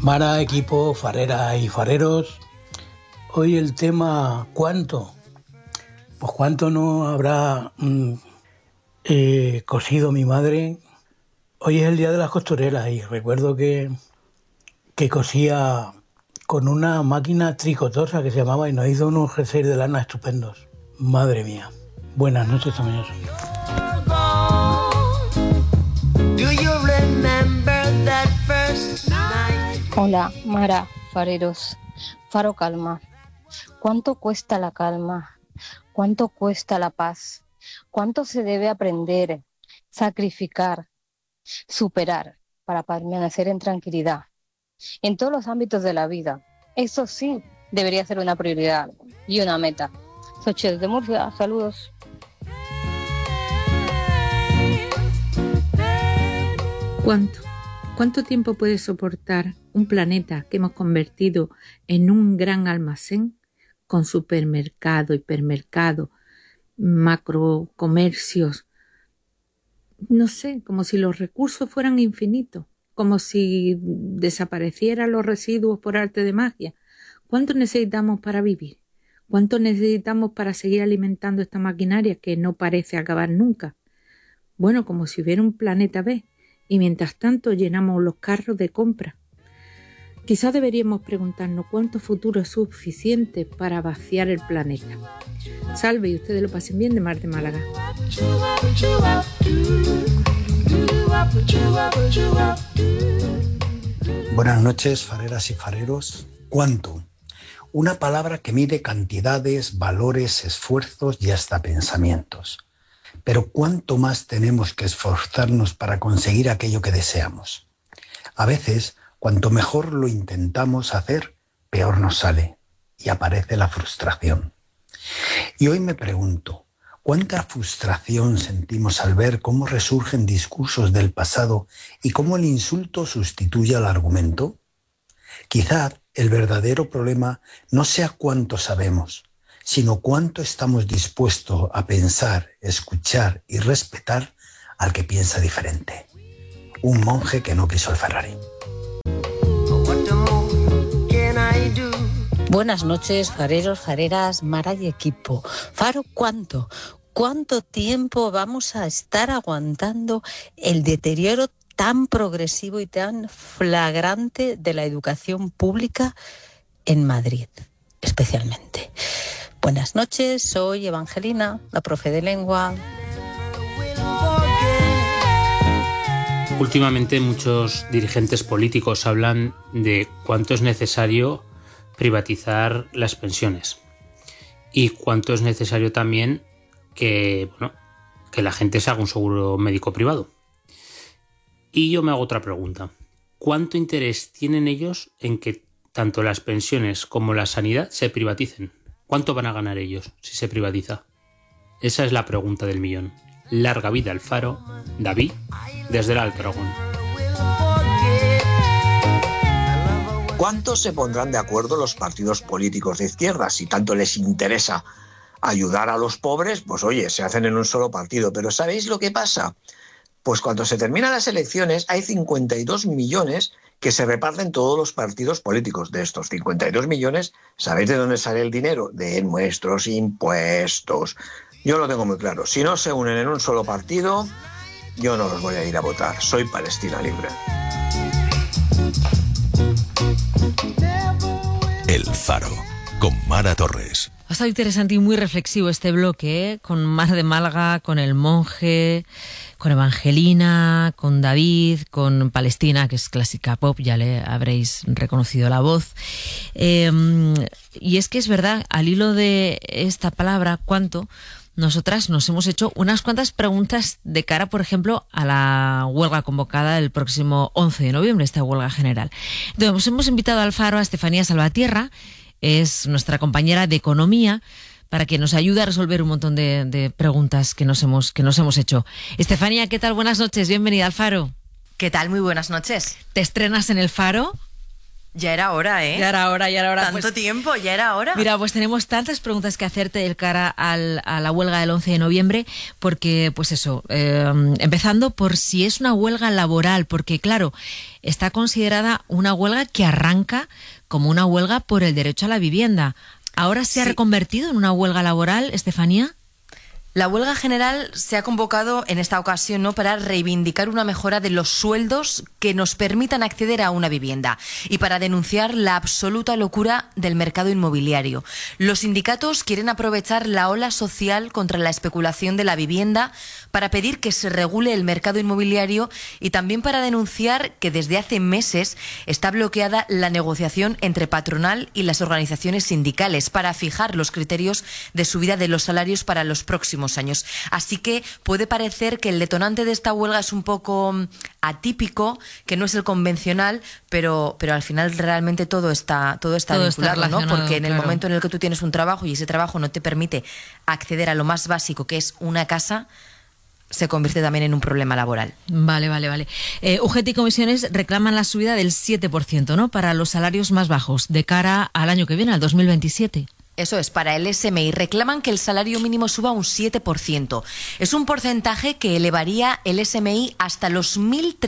Mara, equipo, fareras y fareros. Hoy el tema ¿cuánto? Pues cuánto no habrá cosido mi madre. Hoy es el día de las costureras y recuerdo que cosía con una máquina tricotosa que se llamaba y nos hizo unos jerseys de lana estupendos. Madre mía. Buenas noches también. Hola, Mara, fareros. Faro calma. ¿Cuánto cuesta la calma? ¿Cuánto cuesta la paz? ¿Cuánto se debe aprender, sacrificar, superar para permanecer en tranquilidad? En todos los ámbitos de la vida. Eso sí debería ser una prioridad y una meta. Xochitl de Murcia, saludos. ¿Cuánto tiempo puede soportar un planeta que hemos convertido en un gran almacén con supermercado, hipermercado, macrocomercios? No sé, como si los recursos fueran infinitos, como si desaparecieran los residuos por arte de magia. ¿Cuánto necesitamos para vivir? ¿Cuánto necesitamos para seguir alimentando esta maquinaria que no parece acabar nunca? Bueno, como si hubiera un planeta B. Y mientras tanto llenamos los carros de compra. Quizás deberíamos preguntarnos cuánto futuro es suficiente para vaciar el planeta. Salve y ustedes lo pasen bien, de Mar de Málaga. Buenas noches, fareras y fareros. ¿Cuánto? Una palabra que mide cantidades, valores, esfuerzos y hasta pensamientos. Pero ¿cuánto más tenemos que esforzarnos para conseguir aquello que deseamos? A veces, cuanto mejor lo intentamos hacer, peor nos sale y aparece la frustración. Y hoy me pregunto, ¿cuánta frustración sentimos al ver cómo resurgen discursos del pasado y cómo el insulto sustituye al argumento? Quizá el verdadero problema no sea cuánto sabemos, sino cuánto estamos dispuestos a pensar, escuchar y respetar al que piensa diferente. Un monje que no quiso el Ferrari. Buenas noches, fareros, fareras, Mara y equipo. Faro, ¿cuánto? ¿Cuánto tiempo vamos a estar aguantando el deterioro tan progresivo y tan flagrante de la educación pública en Madrid, especialmente? Buenas noches, soy Evangelina, la profe de lengua. Últimamente muchos dirigentes políticos hablan de cuánto es necesario privatizar las pensiones y cuánto es necesario también que la gente se haga un seguro médico privado. Y yo me hago otra pregunta. ¿Cuánto interés tienen ellos en que tanto las pensiones como la sanidad se privaticen? ¿Cuánto van a ganar ellos si se privatiza? Esa es la pregunta del millón. Larga vida al Faro. David, desde el Alto Aragón. ¿Cuánto se pondrán de acuerdo los partidos políticos de izquierda? Si tanto les interesa ayudar a los pobres, pues oye, se hacen en un solo partido. Pero ¿sabéis lo que pasa? Pues cuando se terminan las elecciones hay 52 millones que se reparten todos los partidos políticos. De estos 52 millones, ¿sabéis de dónde sale el dinero? De nuestros impuestos. Yo lo tengo muy claro. Si no se unen en un solo partido, yo no los voy a ir a votar. Soy Palestina Libre. El Faro, con Mara Torres. Ha estado interesante y muy reflexivo este bloque, ¿eh? Con Mar de Málaga, con el monje, con Evangelina, con David, con Palestina, que es clásica pop, ya le habréis reconocido la voz. Y es que es verdad, al hilo de esta palabra, ¿cuánto?, nosotras nos hemos hecho unas cuantas preguntas de cara, por ejemplo, a la huelga convocada el próximo 11 de noviembre, esta huelga general. Entonces, hemos invitado al Faro a Estefanía Salvatierra, es nuestra compañera de Economía, para que nos ayude a resolver un montón de preguntas que nos hemos hecho. Estefanía, ¿qué tal? Buenas noches, bienvenida al Faro. ¿Qué tal? Muy buenas noches. ¿Te estrenas en el Faro? Ya era hora, ¿eh? Ya era hora. Tanto Pues, tiempo, ya era hora. mira, pues tenemos tantas preguntas que hacerte del cara a la huelga del 11 de noviembre, porque, pues eso, empezando por si es una huelga laboral, porque, claro, está considerada una huelga que arranca como una huelga por el derecho a la vivienda. ¿Ahora se ha reconvertido en una huelga laboral, Estefanía? La huelga general se ha convocado en esta ocasión, ¿no?, para reivindicar una mejora de los sueldos que nos permitan acceder a una vivienda y para denunciar la absoluta locura del mercado inmobiliario. Los sindicatos quieren aprovechar la ola social contra la especulación de la vivienda para pedir que se regule el mercado inmobiliario y también para denunciar que desde hace meses está bloqueada la negociación entre patronal y las organizaciones sindicales para fijar los criterios de subida de los salarios para los próximos años. Así que puede parecer que el detonante de esta huelga es un poco atípico, que no es el convencional, pero al final realmente todo está vinculado, ¿no? Porque en el momento en el que tú tienes un trabajo y ese trabajo no te permite acceder a lo más básico, que es una casa, se convierte también en un problema laboral. Vale. UGT y comisiones reclaman la subida del 7%, ¿no?, para los salarios más bajos de cara al año que viene, al 2027. Eso es, para el SMI. Reclaman que el salario mínimo suba un 7%. Es un porcentaje que elevaría el SMI hasta los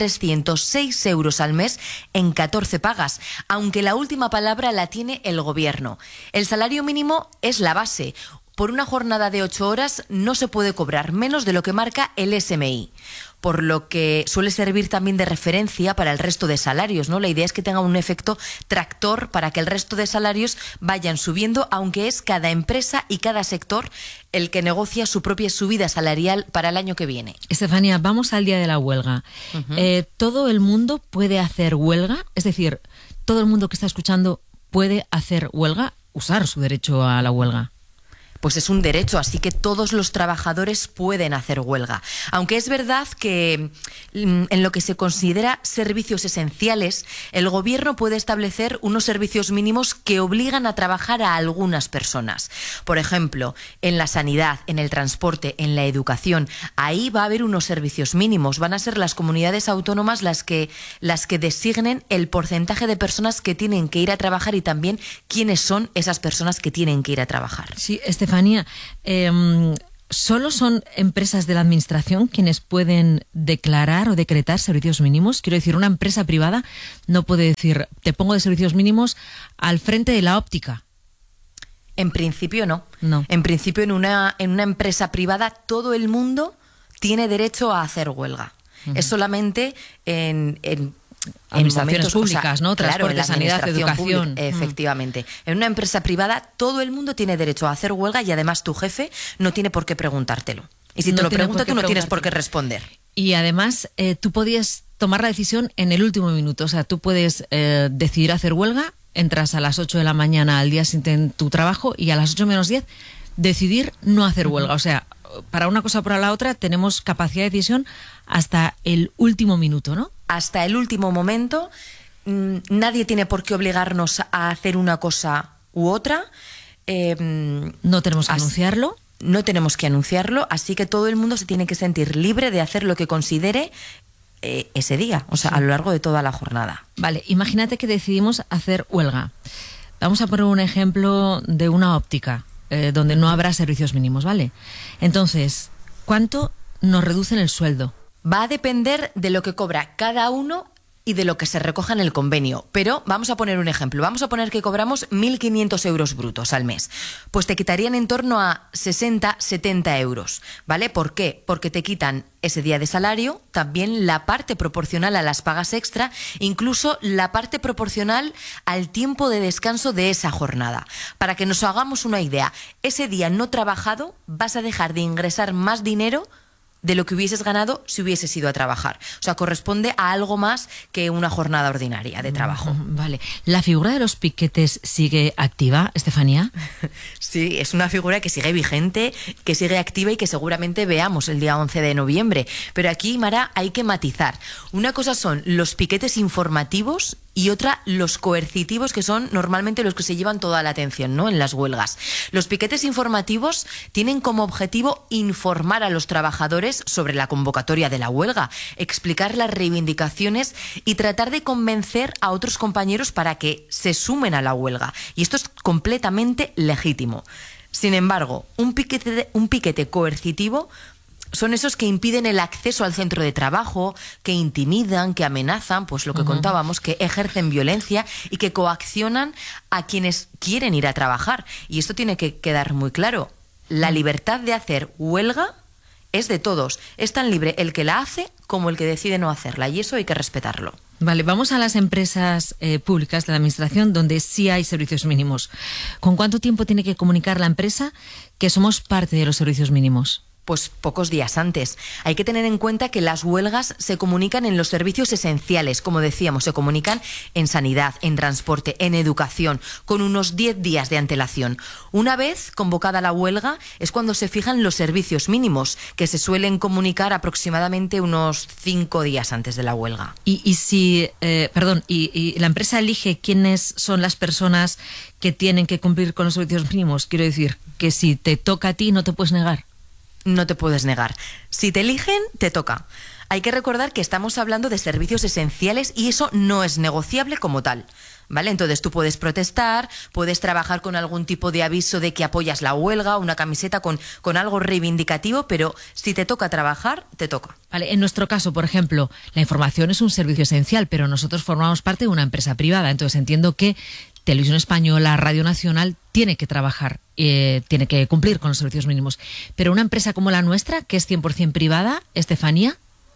1.306 euros al mes en 14 pagas, aunque la última palabra la tiene el Gobierno. El salario mínimo es la base. Por una jornada de 8 horas no se puede cobrar menos de lo que marca el SMI, por lo que suele servir también de referencia para el resto de salarios, ¿no? La idea es que tenga un efecto tractor para que el resto de salarios vayan subiendo, aunque es cada empresa y cada sector el que negocia su propia subida salarial para el año que viene. Estefanía, vamos al día de la huelga. ¿Todo el mundo puede hacer huelga? Es decir, ¿todo el mundo que está escuchando puede hacer huelga, usar su derecho a la huelga? Pues es un derecho, así que todos los trabajadores pueden hacer huelga. Aunque es verdad que en lo que se considera servicios esenciales, el Gobierno puede establecer unos servicios mínimos que obligan a trabajar a algunas personas. Por ejemplo, en la sanidad, en el transporte, en la educación, ahí va a haber unos servicios mínimos. Van a ser las comunidades autónomas las que designen el porcentaje de personas que tienen que ir a trabajar y también quiénes son esas personas que tienen que ir a trabajar. Sí, Estefanía, ¿solo son empresas de la administración quienes pueden declarar o decretar servicios mínimos? Quiero decir, una empresa privada no puede decir, te pongo de servicios mínimos al frente de la óptica. En principio no. No. En principio en una empresa privada todo el mundo tiene derecho a hacer huelga. Es solamente en administraciones momentos, públicas, ¿no? Transporte, claro, sanidad, educación. Pública, efectivamente. En una empresa privada todo el mundo tiene derecho a hacer huelga y además tu jefe no tiene por qué preguntártelo. Y si te lo pregunta, tú no tienes por qué responder. Y además tú podías tomar la decisión en el último minuto. O sea, tú puedes decidir hacer huelga, entras a las 8 de la mañana al día siguiente en tu trabajo y a las 8 menos 10 decidir no hacer huelga. O sea, para una cosa o para la otra tenemos capacidad de decisión hasta el último minuto, ¿no? Hasta el último momento. Nadie tiene por qué obligarnos a hacer una cosa u otra. No tenemos que anunciarlo. No tenemos que anunciarlo, así que todo el mundo se tiene que sentir libre de hacer lo que considere ese día, o sea, a lo largo de toda la jornada. Vale, imagínate que decidimos hacer huelga. Vamos a poner un ejemplo de una óptica, donde no habrá servicios mínimos, ¿vale? Entonces, ¿cuánto nos reducen el sueldo? Va a depender de lo que cobra cada uno y de lo que se recoja en el convenio. Pero vamos a poner un ejemplo. Vamos a poner que cobramos 1.500 euros brutos al mes. Pues te quitarían en torno a 60, 70 euros. ¿Vale? ¿Por qué? Porque te quitan ese día de salario, también la parte proporcional a las pagas extra, incluso la parte proporcional al tiempo de descanso de esa jornada. Para que nos hagamos una idea, ese día no trabajado vas a dejar de ingresar más dinero de lo que hubieses ganado si hubieses ido a trabajar. O sea, corresponde a algo más que una jornada ordinaria de trabajo. Vale. ¿La figura de los piquetes sigue activa, Estefanía? Sí, es una figura que sigue vigente, que sigue activa y que seguramente veamos el día 11 de noviembre. Pero aquí, Mara, hay que matizar. Una cosa son los piquetes informativos y otra los coercitivos, que son normalmente los que se llevan toda la atención, ¿no?, en las huelgas. Los piquetes informativos tienen como objetivo informar a los trabajadores sobre la convocatoria de la huelga, explicar las reivindicaciones y tratar de convencer a otros compañeros para que se sumen a la huelga. Y esto es completamente legítimo. Sin embargo, un piquete coercitivo son esos que impiden el acceso al centro de trabajo, que intimidan, que amenazan, pues lo que contábamos, que ejercen violencia y que coaccionan a quienes quieren ir a trabajar. Y esto tiene que quedar muy claro. La libertad de hacer huelga es de todos. Es tan libre el que la hace como el que decide no hacerla, y eso hay que respetarlo. Vale, vamos a las empresas públicas de la administración donde sí hay servicios mínimos. ¿Con cuánto tiempo tiene que comunicar la empresa que somos parte de los servicios mínimos? Pues pocos días antes. Hay que tener en cuenta que las huelgas se comunican en los servicios esenciales, como decíamos, se comunican en sanidad, en transporte, en educación, con unos 10 días de antelación. Una vez convocada la huelga es cuando se fijan los servicios mínimos, que se suelen comunicar aproximadamente unos 5 días antes de la huelga. Y la empresa elige quiénes son las personas que tienen que cumplir con los servicios mínimos. Quiero decir que si te toca a ti no te puedes negar. No te puedes negar. Si te eligen, te toca. Hay que recordar que estamos hablando de servicios esenciales y eso no es negociable como tal, ¿vale? Entonces tú puedes protestar, puedes trabajar con algún tipo de aviso de que apoyas la huelga, una camiseta con algo reivindicativo, pero si te toca trabajar, te toca. Vale, en nuestro caso, por ejemplo, la información es un servicio esencial, pero nosotros formamos parte de una empresa privada, entonces entiendo que Televisión Española, Radio Nacional, tiene que trabajar, tiene que cumplir con los servicios mínimos. Pero una empresa como la nuestra, que es 100% privada, Estefanía...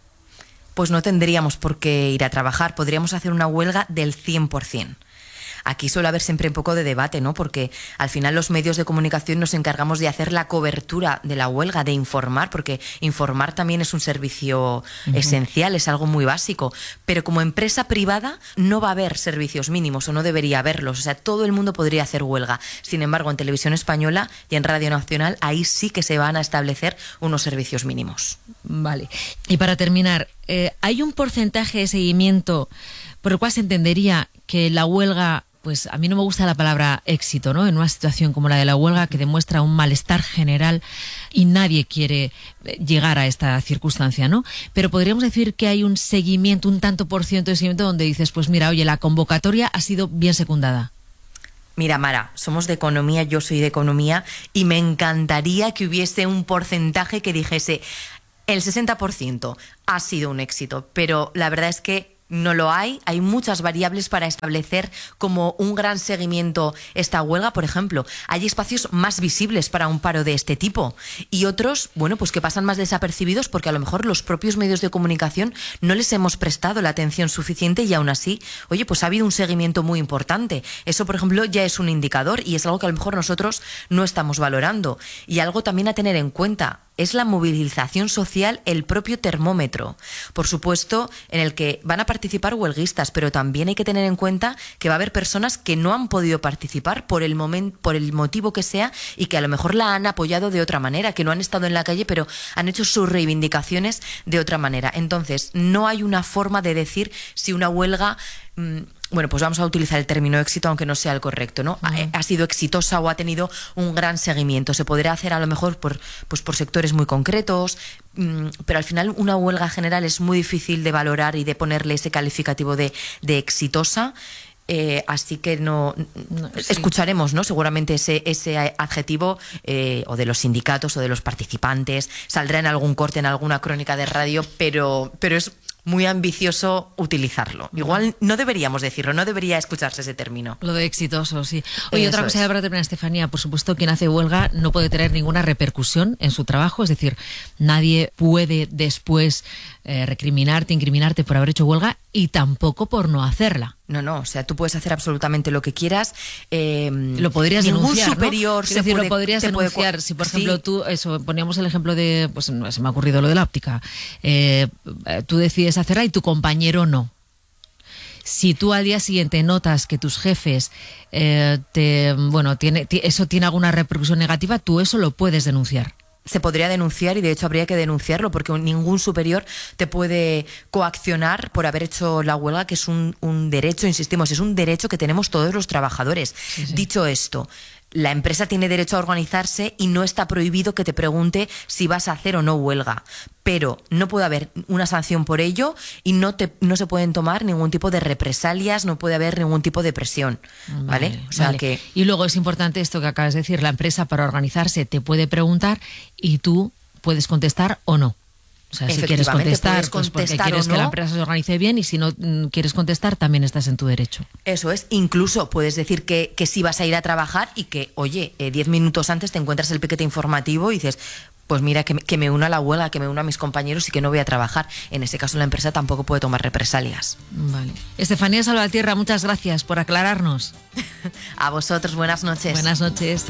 Pues no tendríamos por qué ir a trabajar, podríamos hacer una huelga del 100%. Aquí suele haber siempre un poco de debate, ¿no? Porque al final los medios de comunicación nos encargamos de hacer la cobertura de la huelga, de informar, porque informar también es un servicio esencial, es algo muy básico. Pero como empresa privada no va a haber servicios mínimos o no debería haberlos. O sea, todo el mundo podría hacer huelga. Sin embargo, en Televisión Española y en Radio Nacional, ahí sí que se van a establecer unos servicios mínimos. Vale. Y para terminar, ¿hay un porcentaje de seguimiento por el cual se entendería que la huelga... Pues a mí no me gusta la palabra éxito, ¿no? En una situación como la de la huelga, que demuestra un malestar general y nadie quiere llegar a esta circunstancia, ¿no? Pero podríamos decir que hay un seguimiento, un tanto por ciento de seguimiento donde dices, pues mira, oye, la convocatoria ha sido bien secundada. Mira, Mara, somos de economía, yo soy de economía, y me encantaría que hubiese un porcentaje que dijese el 60% ha sido un éxito, pero la verdad es que no lo hay muchas variables para establecer como un gran seguimiento esta huelga. Por ejemplo, hay espacios más visibles para un paro de este tipo y otros, bueno, pues que pasan más desapercibidos porque a lo mejor los propios medios de comunicación no les hemos prestado la atención suficiente y aún así, oye, pues ha habido un seguimiento muy importante. Eso, por ejemplo, ya es un indicador y es algo que a lo mejor nosotros no estamos valorando. Y algo también a tener en cuenta, es la movilización social el propio termómetro. Por supuesto, en el que van a participar huelguistas, pero también hay que tener en cuenta que va a haber personas que no han podido participar por el motivo que sea y que a lo mejor la han apoyado de otra manera, que no han estado en la calle, pero han hecho sus reivindicaciones de otra manera. Entonces, no hay una forma de decir si una huelga... Bueno, pues vamos a utilizar el término éxito, aunque no sea el correcto, ¿no? Ha sido exitosa o ha tenido un gran seguimiento. Se podrá hacer a lo mejor por sectores muy concretos, pero al final una huelga general es muy difícil de valorar y de ponerle ese calificativo de exitosa. Así que escucharemos, ¿no? Seguramente ese adjetivo o de los sindicatos o de los participantes, saldrá en algún corte, en alguna crónica de radio, pero es muy ambicioso utilizarlo. Igual no deberíamos decirlo, no debería escucharse ese término. Lo de exitoso, sí. Oye, otra cosa para terminar, Estefanía, por supuesto, quien hace huelga no puede tener ninguna repercusión en su trabajo, es decir, nadie puede después recriminarte, incriminarte por haber hecho huelga y tampoco por no hacerla. No, o sea, tú puedes hacer absolutamente lo que quieras. Lo podrías denunciar, superior, ¿no? Es decir, lo podrías denunciar. Si, por ejemplo, tú, poníamos el ejemplo de, pues se me ha ocurrido lo de la óptica. Tú decides hacerla y tu compañero no. Si tú al día siguiente notas que tus jefes eso tiene alguna repercusión negativa, tú eso lo puedes denunciar. se podría denunciar, y de hecho habría que denunciarlo, porque ningún superior te puede coaccionar por haber hecho la huelga, que es un derecho, insistimos, es un derecho que tenemos todos los trabajadores. Sí. Dicho esto, la empresa tiene derecho a organizarse y no está prohibido que te pregunte si vas a hacer o no huelga, pero no puede haber una sanción por ello y no se pueden tomar ningún tipo de represalias, no puede haber ningún tipo de presión, ¿vale? O sea que... Y luego es importante esto que acabas de decir, la empresa para organizarse te puede preguntar y tú puedes contestar o no. O sea, si quieres contestar, pues porque quieres que la empresa se organice bien, y si no quieres contestar, también estás en tu derecho. Eso es. Incluso puedes decir que sí vas a ir a trabajar y que, oye, 10 minutos antes te encuentras el piquete informativo y dices, pues mira, que me una a la huelga, que me una a mis compañeros y que no voy a trabajar. En ese caso la empresa tampoco puede tomar represalias. Vale. Estefanía Salvatierra, muchas gracias por aclararnos. A vosotros, buenas noches. Buenas noches.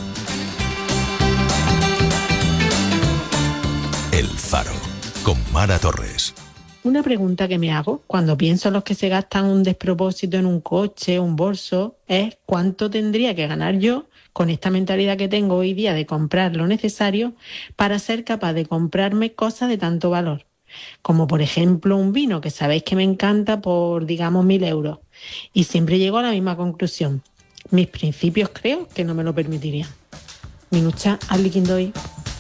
El Faro, con Mara Torres. Una pregunta que me hago cuando pienso en los que se gastan un despropósito en un coche, un bolso, es ¿cuánto tendría que ganar yo con esta mentalidad que tengo hoy día de comprar lo necesario para ser capaz de comprarme cosas de tanto valor? Como por ejemplo un vino que sabéis que me encanta por, digamos, 1.000 euros. Y siempre llego a la misma conclusión. Mis principios creo que no me lo permitirían. Minucha, Aliquindoy.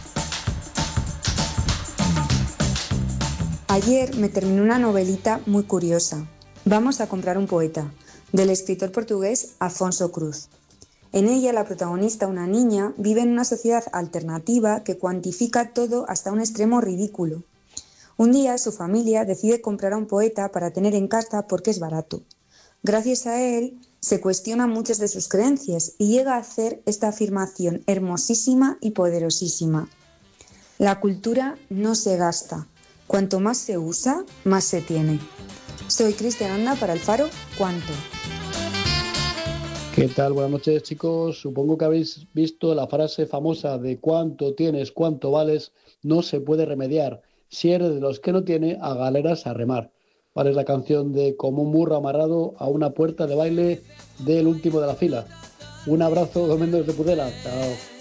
Ayer me terminé una novelita muy curiosa. Vamos a comprar un poeta, del escritor portugués Afonso Cruz. En ella la protagonista, una niña, vive en una sociedad alternativa que cuantifica todo hasta un extremo ridículo. Un día su familia decide comprar a un poeta para tener en casa porque es barato. Gracias a él se cuestionan muchas de sus creencias y llega a hacer esta afirmación hermosísima y poderosísima. La cultura no se gasta. Cuanto más se usa, más se tiene. Soy Cristian Anda para El Faro, ¿cuánto? ¿Qué tal? Buenas noches, chicos. Supongo que habéis visto la frase famosa de cuánto tienes, cuánto vales, no se puede remediar. Si eres de los que no tiene, a galeras a remar. Vale, es la canción de Como un burro amarrado a una puerta de baile del último de la fila. Un abrazo, Domingo de Pudela. Chao.